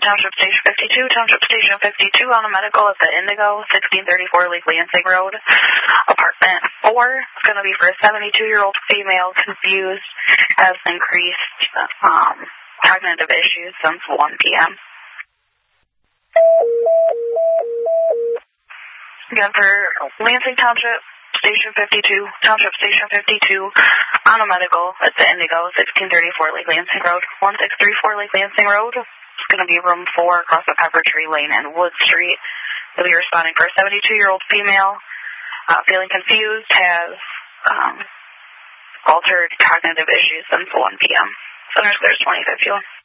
Township Station 52, Township Station 52 on a medical at the Indigo, 1634 Lake Lansing Road, apartment 4. It's going to be for a 72-year-old female confused, has increased cognitive issues since 1 p.m. Again, for Lansing Township Station 52, Township Station 52, on a medical at the Indigo, 1634 Lake Lansing Road, 1634 Lake Lansing Road. It's going to be room 4 across the Pepper Tree Lane and Wood Street. They'll be responding for a 72-year-old female, feeling confused, has altered cognitive issues since 1 p.m. Centers clears 2051.